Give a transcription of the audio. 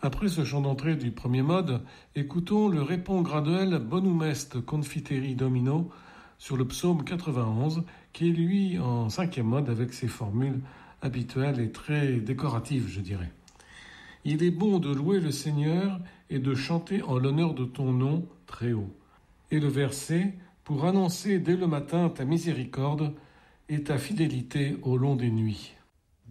Après ce chant d'entrée du premier mode, écoutons le répond graduel Bonum est confiteri Domino sur le psaume 91, qui est lui en cinquième mode avec ses formules habituelles et très décoratives, je dirais. Il est bon de louer le Seigneur et de chanter en l'honneur de ton nom très haut. Et le verset, pour annoncer dès le matin ta miséricorde et ta fidélité au long des nuits.